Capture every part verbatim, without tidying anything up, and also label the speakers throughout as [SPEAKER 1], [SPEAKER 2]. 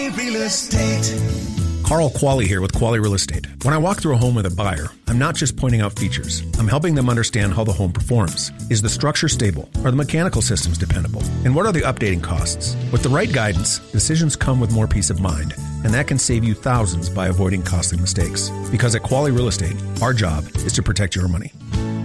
[SPEAKER 1] Real Estate.
[SPEAKER 2] Carl Qualley here with Qualley Real Estate. When I walk through a home with a buyer, I'm not just pointing out features. I'm helping them understand how the home performs. Is the structure stable? Are the mechanical systems dependable? And what are the updating costs? With the right guidance, decisions come with more peace of mind, and that can save you thousands by avoiding costly mistakes. Because at Qualley Real Estate, our job is to protect your money.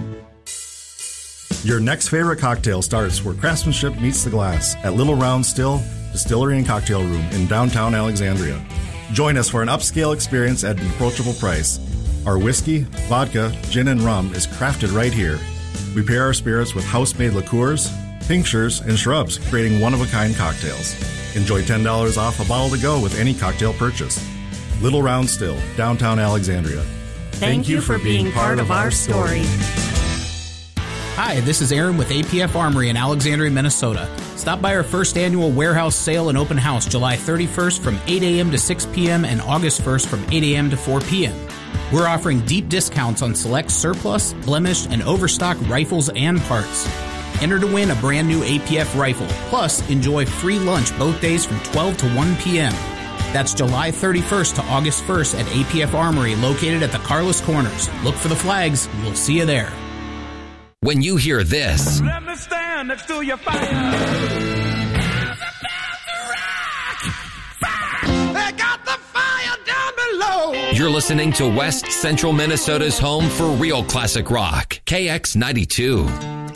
[SPEAKER 3] Your next favorite cocktail starts where craftsmanship meets the glass at Little Round Still Distillery and Cocktail Room in downtown Alexandria. Join us for an upscale experience at an approachable price. Our whiskey, vodka, gin, and rum is crafted right here. We pair our spirits with house-made liqueurs, tinctures, and shrubs, creating one-of-a-kind cocktails. Enjoy ten dollars off a bottle to go with any cocktail purchase. Little Round Still, downtown Alexandria.
[SPEAKER 4] Thank, Thank you for being part of our story.
[SPEAKER 5] Hi, this is Aaron with A P F Armory in Alexandria, Minnesota. Stop by our first annual warehouse sale and open house July thirty-first from eight a.m. to six p.m. and August first from eight a.m. to four p.m. We're offering deep discounts on select surplus, blemished, and overstock rifles and parts. Enter to win a brand new A P F rifle, plus enjoy free lunch both days from twelve to one p.m. That's July thirty-first to August first at A P F Armory, located at the Carlos Corners. Look for the flags. We'll see you there.
[SPEAKER 6] When you hear this,
[SPEAKER 7] let me stand next to your fire. It's about to rock. Fire. They got the fire down below.
[SPEAKER 6] You're listening to West Central Minnesota's home for real classic rock, K X ninety-two.